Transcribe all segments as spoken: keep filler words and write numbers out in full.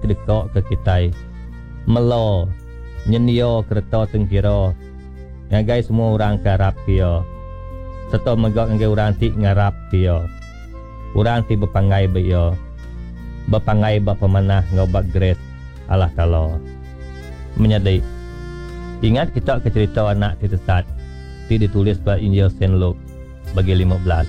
kedekok ke kita melo nyenio kereta tengkira ngagai semua orang karap kia serta megak ngagai orang ti ngarap kia orang ti berpangai beyo berpangai bak pemanah ngobak grace Allah Ta'ala menyadai ingat kita ke cerita anak ti sesat ti ditulis pada Injil Saint Luke bagi lima belas.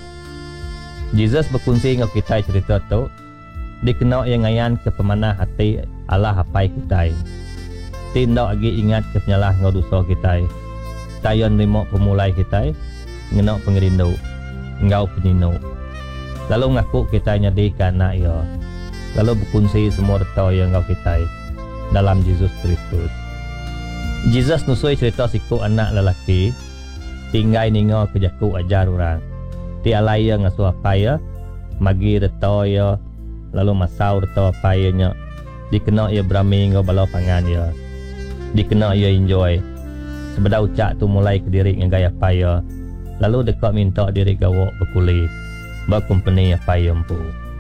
Jesus berkongsi dengan kita cerita tu dikenal yang ngayan ke pemanah hati Allah hapai kita tindak lagi ingat ke penyalah ngau dosa kita tayon lima pemulai kita ngenok pengerindu ngau penyinu lalu ngaku kita nyadikan anak ya lalu berkongsi semua reta yang ngau kita dalam Yesus Kristus. Jesus nusui cerita siku anak lelaki tinggai ningo ke jaku ajar orang ti alai yang ngasuh apa ya magi reta ya lalu masau reta apa ya nya dikenal ya berami ngau balau pangan ya dikenal ya enjoy sebeda ucak tu mulai ke diri ngagai apa ya lalu dekat minta diri gawak berkuli ba company apa ya empu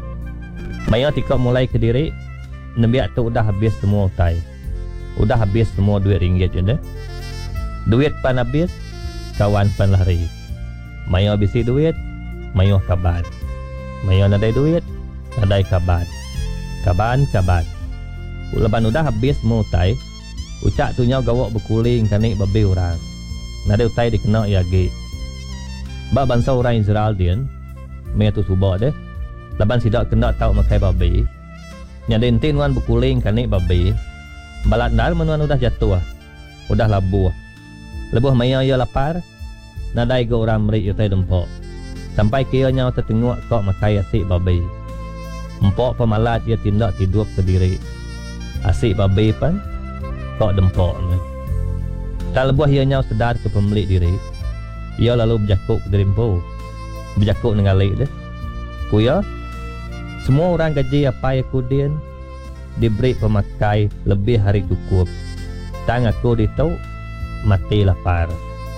maya tika mulai ke diri nebiak tu udah habis semua utai udah habis semua duit ringgit je deh duit pan habis kawan pan lari maya habisi duit mayo kaban mayo nadai duit nadai kaban kaban kaban ulaban udah habis mutai ucak tu nyau gawak berkuling kanik babi orang nadai utai dikenal yagi ba bangsa orang Israel din maya tu subak deh laban sidak kena tau makai babi nyadai entin wan berkuling kanik babi balat dal menuan udah jatuh udah labuh lebuh maya ya lapar nadai ke orang merik utai dempok sampai kiranya tertengok kok makai asik babi empok pemalat ia tindak tidur ke diri asik babi pan kok dempok ni tak lebuh ianya sedar ke pemilik diri ia lalu berjakuk ke diri empu berjakuk dengan alik deh kuya semua orang gaji apa yang kudin diberi pemakai lebih hari cukup tang aku ditau mati lapar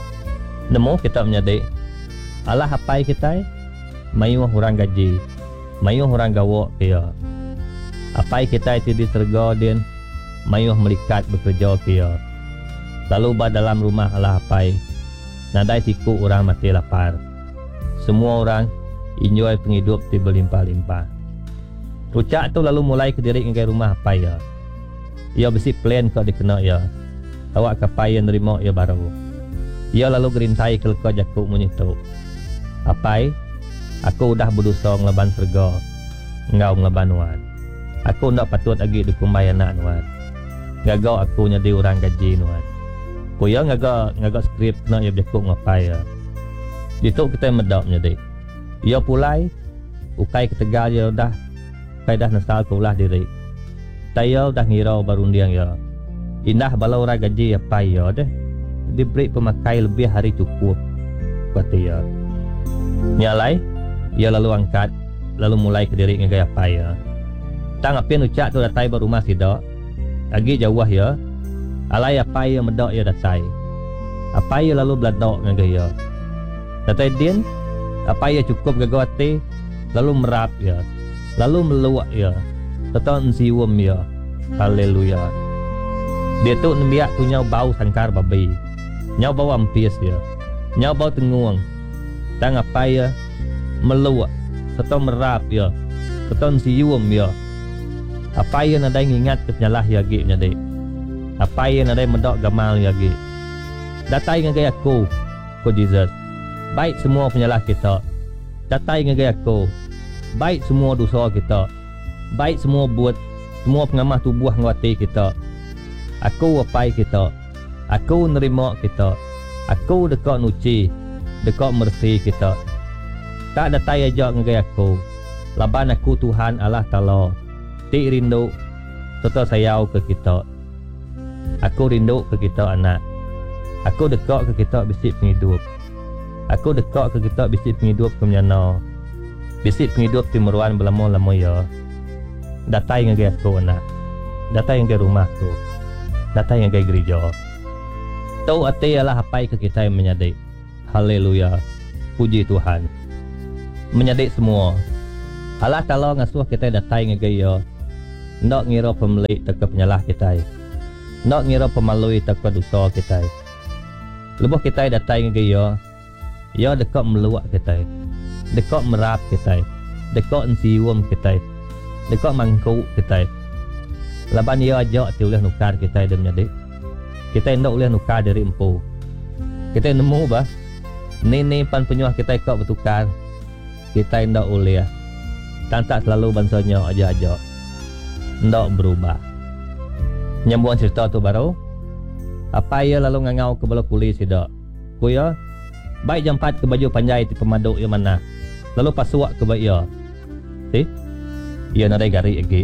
nemu kita menyadai Allah hapai kita mayu orang gaji mayu orang gawak dia apai kita itu diserga din mayu melikat bekerja dia lalu ba dalam rumah Allah hapai nadai siku orang mati lapar semua orang enjoy penghidup di berlimpah-limpah ucak tu lalu mulai ke diri ngai rumah hapai ya ia besi plan kau dikena ya awak kapai yang nerima ya baru ia lalu gerintai ke kau jakuk menyitu apai aku udah berdosa ngelaban serga ngau ngelaban wan aku ndak patut lagi dikumbai anak nuan gagau aku nyadi orang gaji nuan kuya ngaga ngaga skrip nak ya jakuk ngapai ya dituk kita medap nyadi ia pulai ukai ketegal ya dah kai dah nasal kulah diri tayau dah ngirau barundiang ya indah balau orang gaji apa ya deh diberi pemakai lebih hari cukup kata ya nyalai ia lalu angkat lalu mulai ke diri ngagai apa ya tang apin ucak tu datai berumah sidak lagi jauh ya alai apa ya medak ya datai apa ya lalu beladok ngagai ya datai din apa ya cukup gagawati lalu merap ya lalu meluak ya teton siwum ya haleluya dia tu nembiak tu nyau bau sangkar babi nyau bau ampis ya nyau bau tenguang tang apa ya meluak teton merap ya teton siwum ya apa ya nadai ngingat kenyalah ya gi nyadai apa ya nadai medok gamal ya gi datai ngagai aku ko Jesus baik semua penyalah kita datai ngagai aku baik semua dosa kita baik semua buat semua pengamah tubuh ngwati kita aku wapai kita aku nerima kita aku dekat nuci dekat mersi kita tak datai aja ngagai aku laban aku Tuhan Allah Ta'ala ti rindu serta sayau ke kita aku rindu ke kita anak aku dekat ke kita bisik penghidup aku dekat ke kita bisik penghidup ke menyana bisik penghidup ti meruan belamo-lamo ya datai ngagai aku anak datai ngagai rumahku datai ngagai gereja tau ati ialah hapai ke kita yang menyadai haleluya puji Tuhan menyadai semua Allah Ta'ala ngasuh kita datai ngagai ya Ndak ngira pemilik tak penyalah kita. Ndak ngira pemalui tak dosa kita. Lepas kita datang ke dia, dia dekat meluak kita. Dekat merap kita. Dekat siwam kita. Dekat mangkuk kita. Laban dia ajak dia boleh nukar kita dia menjadi. Kita ndak boleh nukar dari empu. Kita nemu bah. Ni pan penyuah kita kau bertukar. Kita ndak boleh. Dan tak selalu bansanya aja-aja. Ndak berubah. Nyambung cerita tu baru. Apa ia lalu ngangau ke bala kuli sidak. Kuya baik jam empat ke baju panjai ti pemaduk yang mana. Lalu pasuak ke baik ia. Si? Ia nadai garik lagi.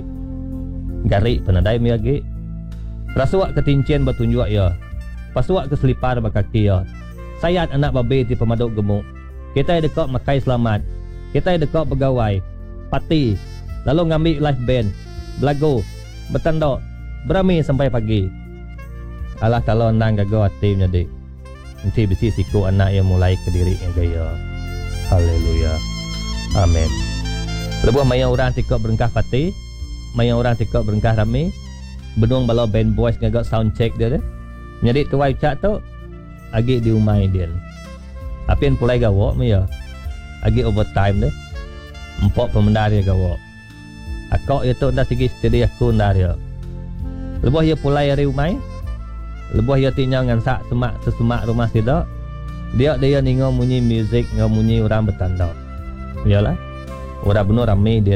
Garik penadai mi lagi. Rasuak ke tincian bertunjuk ia. Pasuak ke selipar bakaki ia. Sayat anak babe ti pemaduk gemuk. Kita dekat makai selamat. Kita dekat pegawai. Pati. Lalu ngambil live band. Belagu. Bertanduk. Berami sampai pagi. Allah kalau nang gagal hati menjadi. Nanti besi siku anak yang mulai ke diri yang gaya. Haleluya. Amin. Lebuh mayang orang tikok berengkah pati. Mayang orang tikok berengkah rami. Benung balau band boys ngagak sound check dia deh. Jadi tuai cak tu. Agi diumai dia. Apa yang pulai gawak maya. Agi overtime deh. Empok pemendar dia gawak. Akak itu dah segi steady aku ndar dia. Lebuh dia pulai hari umai. Lebuh dia tinggal dengan sak semak sesemak rumah tidak. Dia dia ningo munyi music, ngau munyi orang bertanda. Iyalah. Orang benar ramai dia.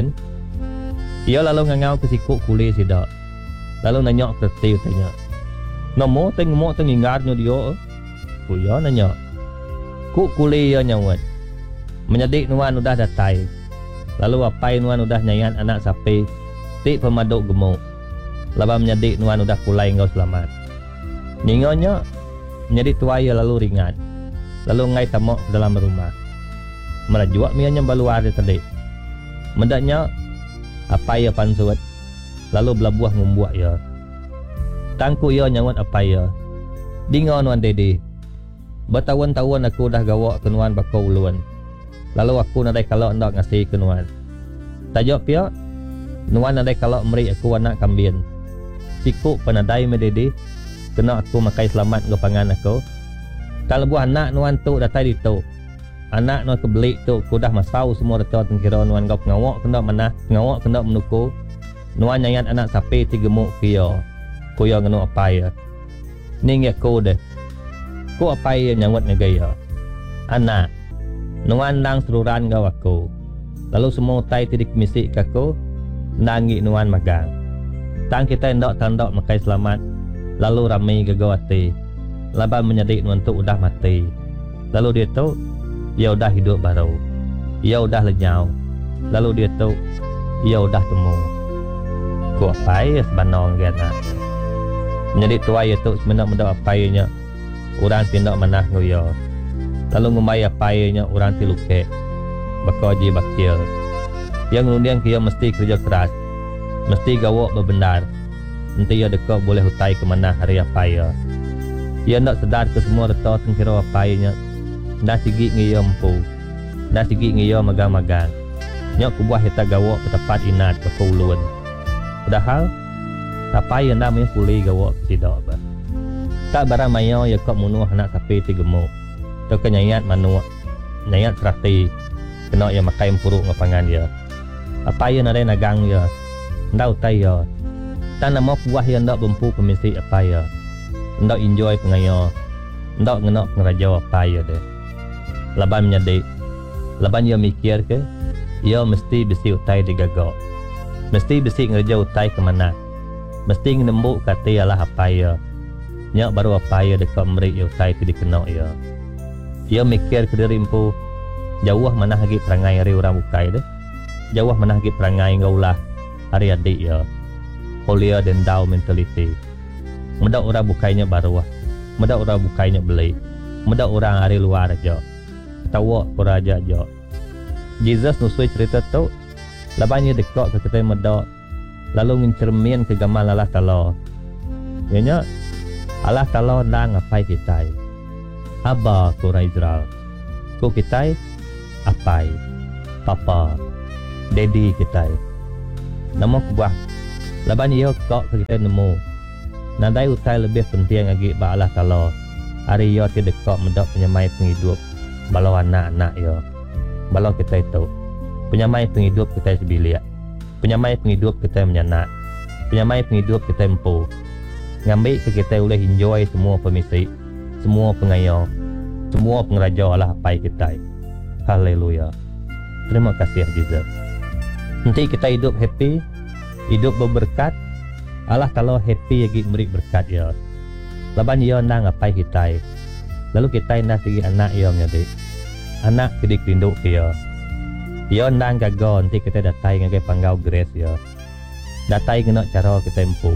Ia lalu ngangau ke sikuk kulit tidak. Lalu nanya ke tiu tanya. Namo tengok tengingarnya dia. Oh ya nanya. Kuk kulit ia nyawat. Menyadik nuan udah datai. Lalu apai nuan udah nyayan anak sapi. Tik pemaduk gemuk. Laba menyadik nuan udah kulai ngau selamat. Ningonya menjadi tuaya lalu ringan. Lalu ngai tamok dalam rumah. Merajuak mianya baluar dia tadi. Mendaknya apa ia pansuat. Lalu belabuah membuat ia. Tangku ia nyawat apa ia. Dingo nuan dedi. Bertahun-tahun aku dah gawak ke nuan bakau uluan. Lalu aku nadai kalau hendak ngasih ke nuan. Tajak pia. Nuan nadai kalau meri aku anak kambing. Sikuk penadai mededi. Kena aku makai selamat ke pangan aku. Kalau buah anak nuan tu datai di tu. Anak nuan kebelik tu aku dah masau semua datang tengkira nuan kau ngawak kena mana. Ngawak kena menuku. Nuan nyayan anak sapi ti gemuk kaya. Kaya ngenu apa ya. Ni nge aku deh. Ku apa ya nyawat ngegaya. Anak. Nuan nang seruran kau aku. Lalu semua tai tidik misik aku. Nangi nuan magang. Tang kita hendak tandok makai selamat. Lalu ramai gagawati. Laban menyadik nuan tu udah mati. Lalu dia tu, ia udah hidup baru. Ia udah lenyau. Lalu dia tu, ia udah temu. Ku apa ya sebanong gana. Menyadik tua ia tu sebenarnya mendak apa ianya. Orang tindak manah ngoyo. Lalu ngumai apa ianya orang tiluke. Bakoji bakil. Yang kemudian kia mesti kerja keras. Mesti gawak berbendar. Nanti ia dekat boleh hutai ke mana hari apa ia. Ia nak sedar ke semua retak tengkira apa ianya. Dah sigi ngiyo empu. Dah sigi ngiyo magang-magang. Nyok kubuah kita gawak ke tempat inat ke puluan. Padahal, apa yang nak main pulih gawak ke tidak apa. Tak barang mayo ia kok munuh anak sapi ti gemuk. Tu kenyayat manuak. Nyayat serati. Kena ia makai empuruk ngapangan dia. Apa yang ada nagang dia. Ndak utai dia. Tak nama puah yang ndak bempu pemisi apa ya. Ndak enjoy pengayo. Ndak ngenak ngeraja apa ya deh. Laban menyadik. Laban ia mikir ke. Ia mesti besi utai digagak. Mesti besi ngeraja utai ke mana. Mesti nembuk kata ialah apa ya. Nyak baru apa ya dekat merik ia utai tu dikenal ia. Ia mikir ke diri empu. Jauh mana lagi perangai hari orang bukai deh. Jauh mana lagi perangai ngaulah hari adik ya. Holier than thou mentality. Mudah orang bukainya baru. Mudah orang bukainya beli. Mudah orang hari luar aja. Tawa pura aja aja. Jesus nusui cerita tu. Labanya dekat ke kita mudah. Lalu mencermin ke gamal Allah Ta'ala. Ianya Allah Ta'ala dah ngapai kita. Abba kurang Israel. Ku kita apai. Papa. Daddy kita. Nama kubah. Laban iyo kok kita nemu. Nadai utai lebih penting lagi ba Allah Taala. Hari iyo tidak kok mendak penyamai penghidup balau anak-anak yo. Balau kita itu penyamai penghidup kita sebilia. Penyamai penghidup kita menyanak. Penyamai penghidup kita empu. Ngambil ke kita boleh enjoy semua permisi, semua pengayau, semua pengeraja Allah apa kita. Haleluya. Terima kasih Jesus. Nanti kita hidup happy, hidup berberkat. Allah kalau happy lagi beri berkat ya. Laban dia nang apa kita. Lalu kita nak segi anak dia menjadi anak kedik rindu dia. Dia nang gagal nanti kita datai ngagai panggau grace ya. Datai kena cara kita empu.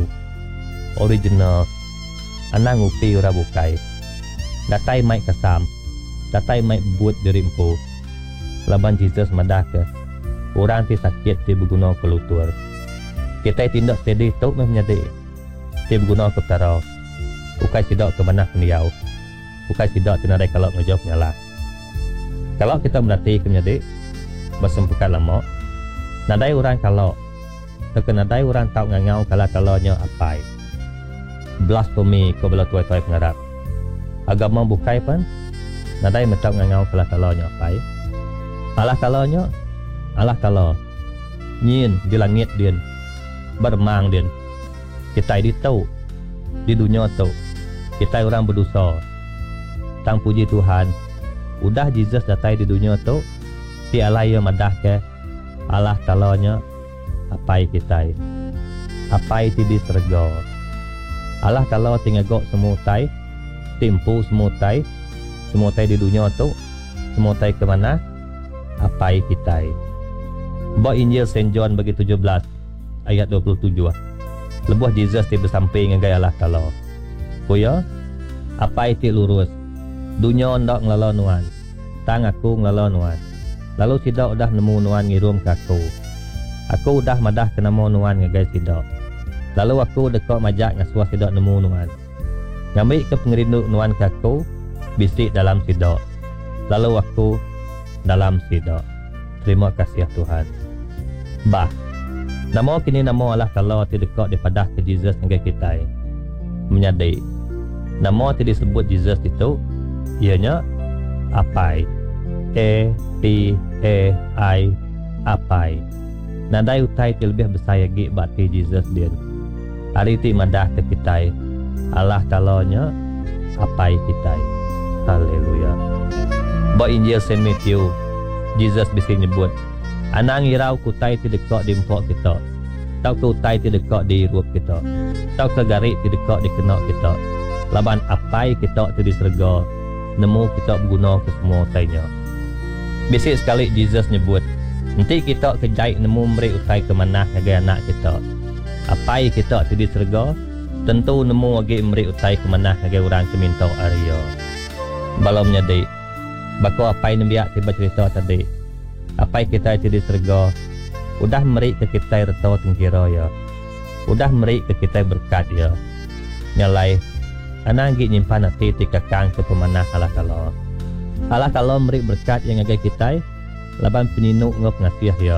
Original anang upi ora bukai. Datai mai kasam. Datai mai buat dirimpu. Laban Jesus madah ke orang ti sakit ti berguna ke lutur. Kita tindak steady tok meh menjadi. Ti berguna ke tara. Ukai sidak ke manah niau. Ukai sidak tinadai kalau ngejawab nyala. Kalau kita berarti ke menjadi bersempukat lama. Nadai orang kalau terkenadai orang tahu ngangau kalau kalaunya apa. Blasphemy ko bela tuai-tuai pengarap. Agama bukai pun nadai metau ngangau kalau kalaunya apa. Allah kalaunya Allah kalau nyin di langit dia bermang dia. Kita di tahu di dunia tahu kita orang berdosa. Tang puji Tuhan. Udah Jesus datai di dunia tu ti Allah yang madah ke Allah kalaunya apa kita. Apa itu di surga. Allah kalau tinggal gok semua tai, timpu semua tai, semua tai di dunia tu, semua tai ke mana? Apa kita? Bawa Injil Saint John bagi tujuh belas ayat dua puluh tujuh. Lebuh Jesus tiba sampai dengan gaya Allah kalau. Koya, apa itu lurus? Dunia ndak ngelala nuan, tang aku ngelala nuan. Lalu tidak udah nemu nuan ngirum ke aku. Aku udah madah ke nama nuan ngegai tidak. Lalu aku dekat majak ngasuah sidak nemu nuan. Ngambil ke pengerindu nuan ke aku, bisik dalam sidak. Lalu aku dalam sidak. Terima kasih Tuhan. Bah, nama kini nama Allah kalau tidak dekat daripada ke Jesus dengan kita. Menyadai. Nama tidak disebut Jesus itu, ianya Apai. E, P, E, I, Apai. Nadai utai lebih besar lagi bakti Jesus dia. Hari ti madah ke kita. Allah talanya apai kita. Haleluya. Ba Injil Saint Matthew, Jesus bisa nyebut, anang irau kutai ti dekat di empok kita. Tau kutai ti dekat di rup kita. Tau kegarik ti dekat di kena kita. Laban apai kita ti di surga. Nemu kita berguna ke semua tainya. Bisik sekali Jesus nyebut, nanti kita kejait nemu meri utai ke mana ngagai anak kita. Apa yang kita di surga, tentu nemu lagi meri utai ke mana ngagai orang keminta Arya. Balau menyadai, bako apa yang biak tiba cerita tadi. Apa yang kita di surga, udah meri ke kita reto tengkira ya. Udah meri ke kita berkat ya. Nyalai, anak gig nyimpan hati tika kang ke pemanah Allah kalau. Allah kalau meri berkat yang ngagai kita, laban peninuk ngop ngasih ya.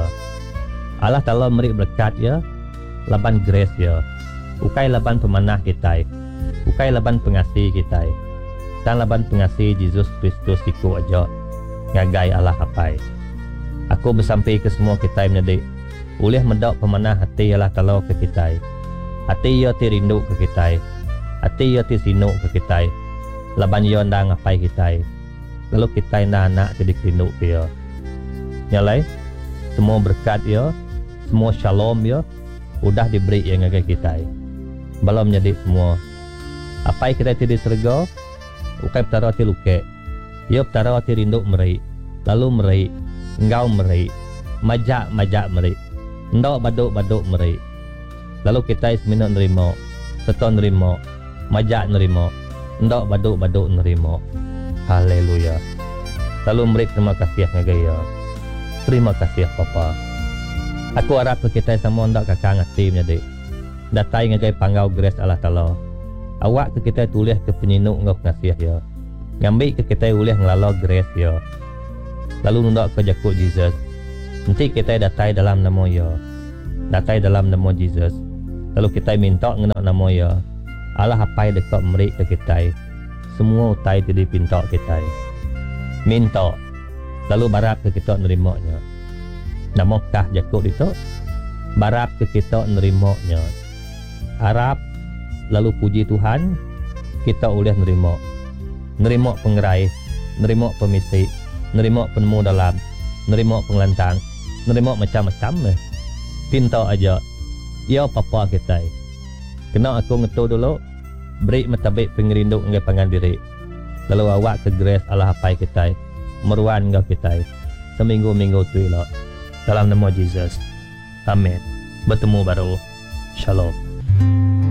Allah kalau meri berkat ya, laban grace ya. Ukai laban pemanah kita. Ukai laban pengasih kita. Dan laban pengasih Yesus Kristus iku aja ngagai Allah apai. Aku bersampai ke semua kita menjadi boleh mendak pemanah hati Allah kalau ke kita. Hati ia ti rindu ke kita. Hati ia ti sinuk ke kita. Laban ia ndang apai kita. Lalu kita nak anak jadi rindu ke ia. Nyalai semua berkat ya, semua shalom ya, udah diberi yang ngagai kita. Belum jadi semua. Apa yang kita tidak serga, ukai petara ti luke. Ya petara ti rindu meri, lalu meri, engkau meri, majak majak meri, ndok baduk baduk meri. Lalu kita semino nerimo, seton nerimo, majak nerimo, ndok baduk baduk nerimo. Haleluya. Lalu meri terima kasih ngagai ya. Terima kasih Papa. Aku harap kita semua ndak kakang hati menjadi. Datai ngagai panggau grace Allah Taala. Awak ke kita tulis ke penyinuk ngok ngasih ya. Ngambil ke kita boleh ngelalo grace ya. Lalu ndak ke jakut Jesus. Nanti kita datai dalam nama ya. Datai dalam nama Jesus. Lalu kita minta ngenak nama ya Allah apa dekat merik ke kita. Semua utai jadi pinta kita. Minta lalu barap ke kita nerimanya. Namakah Yakub itu barap ke kita nerimanya. Harap lalu puji Tuhan kita boleh nerima. Nerima pengerai, nerima pemisik, nerima penemu dalam, nerima pengelantang, nerima macam-macam. Pinta aja. Ya papa kita. Kena aku ngetu dulu. Beri metabik pengerinduk ngai pangan diri. Lalu awak ke grace Allah apa kita. Meruan ngau kita. Seminggu-minggu tu elok. Dalam nama Jesus. Amin. Bertemu baru. Shalom.